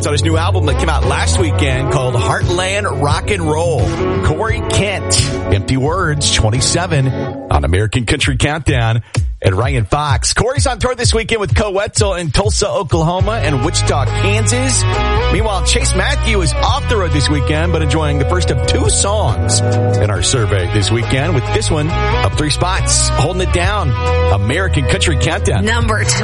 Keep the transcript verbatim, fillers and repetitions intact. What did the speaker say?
on his new album that came out last weekend called Heartland Rock and Roll. Corey Kent, Empty Words, twenty-seven on American Country Countdown. And Ryan Fox. Corey's on tour this weekend with Co-Wetzel in Tulsa, Oklahoma and Wichita, Kansas. Meanwhile, Chase Matthew is off the road this weekend, but enjoying the first of two songs in our survey this weekend with this one up three spots. Holding it down, American Country Countdown. Number two.